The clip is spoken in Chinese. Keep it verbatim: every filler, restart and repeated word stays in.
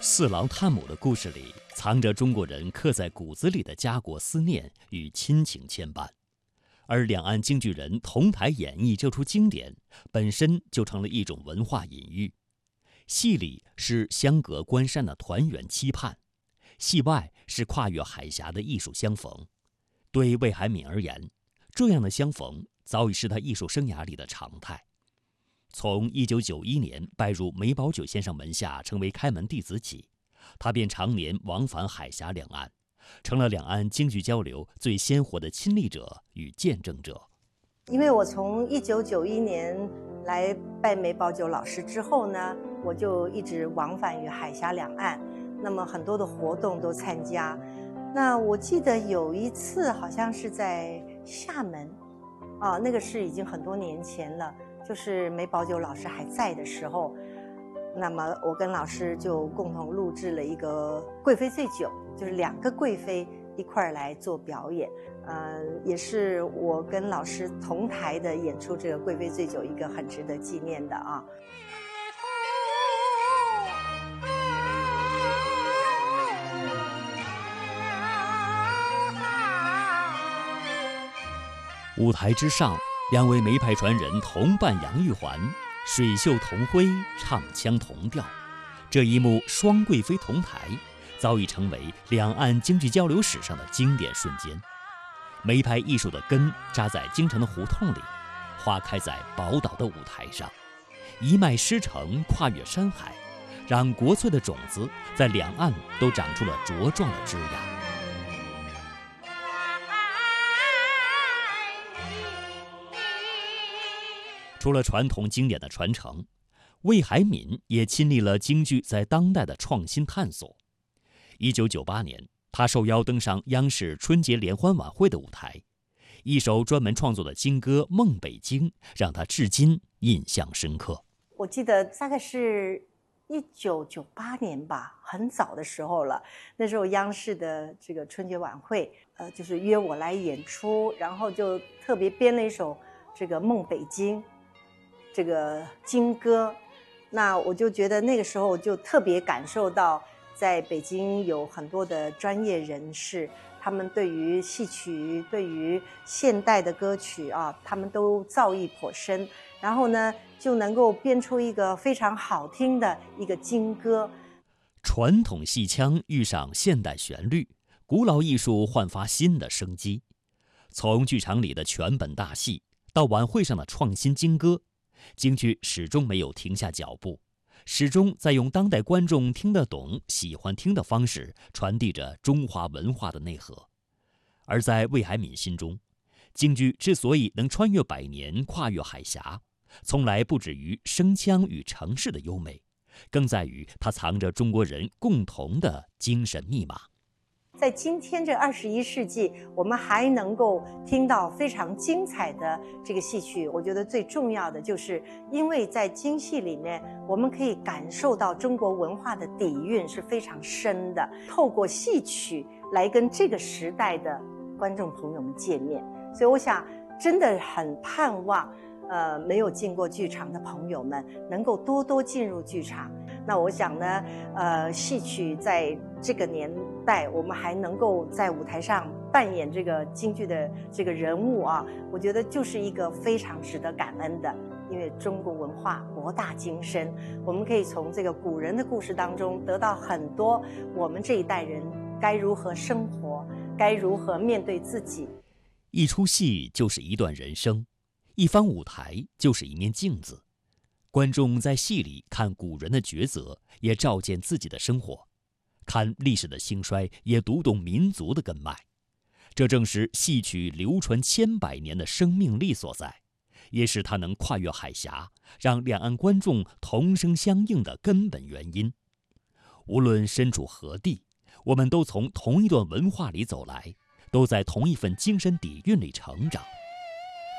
四郎探母的故事里，藏着中国人刻在骨子里的家国思念与亲情牵绊，而两岸京剧人同台演绎这出经典，本身就成了一种文化隐喻。戏里是相隔关山的团圆期盼，戏外是跨越海峡的艺术相逢。对魏海敏而言，这样的相逢早已是他艺术生涯里的常态。从一九九一年拜入梅葆玖先生门下，成为开门弟子起，他便常年往返海峡两岸，成了两岸京剧交流最鲜活的亲历者与见证者。 因为我从一九九一年来拜梅葆玖老师之后呢，我就一直往返于海峡两岸，那么很多的活动都参加。那我记得有一次好像是在厦门，啊，那个是已经很多年前了，就是梅葆玖老师还在的时候，那么我跟老师就共同录制了一个《贵妃醉酒》，就是两个贵妃一块儿来做表演，呃，也是我跟老师同台的演出这个《贵妃醉酒》一个很值得纪念的啊。 舞台之上，两位梅派传人同伴杨玉环，水袖同辉，唱腔同调，这一幕双贵妃同台，早已成为两岸京剧交流史上的经典瞬间。梅派艺术的根扎在京城的胡同里，花开在宝岛的舞台上，一脉师承，跨越山海，让国粹的种子在两岸都长出了茁壮的枝芽。除了传统经典的传承，魏海敏也亲历了京剧在当代的创新探索。一九九八年，他受邀登上央视春节联欢晚会的舞台，一首专门创作的京歌《梦北京》让他至今印象深刻。 我记得大概是一九九八年吧，很早的时候了。那时候央视的这个春节晚会，呃，就是约我来演出，然后就特别编了一首这个《梦北京》这个京歌。那我就觉得那个时候就特别感受到，在北京有很多的专业人士，他们对于戏曲、对于现代的歌曲啊，他们都造诣颇深，然后呢，就能够编出一个非常好听的一个京歌。 传统戏腔遇上现代旋律，古老艺术焕发新的生机。从剧场里的全本大戏，到晚会上的创新京歌，京剧始终没有停下脚步，始终在用当代观众听得懂、喜欢听的方式传递着中华文化的内核。而在魏海敏心中，京剧之所以能穿越百年、跨越海峡，从来不止于声腔与程式的优美，更在于它藏着中国人共同的精神密码。 在今天这二十一世纪，我们还能够听到非常精彩的这个戏曲，我觉得最重要的就是因为在京戏里面，我们可以感受到中国文化的底蕴是非常深的，透过戏曲来跟这个时代的观众朋友们见面。所以我想真的很盼望呃，没有进过剧场的朋友们能够多多进入剧场。那我想呢，呃，戏曲在这个年代，我们还能够在舞台上扮演这个京剧的这个人物啊，我觉得就是一个非常值得感恩的。因为中国文化博大精深，我们可以从这个古人的故事当中得到很多我们这一代人该如何生活，该如何面对自己。 一出戏就是一段人生，一方舞台就是一面镜子，观众在戏里看古人的抉择，也照见自己的生活；看历史的兴衰，也读懂民族的根脉。这正是戏曲流传千百年的生命力所在，也是它能跨越海峡，让两岸观众同声相应的根本原因。无论身处何地，我们都从同一段文化里走来，都在同一份精神底蕴里成长。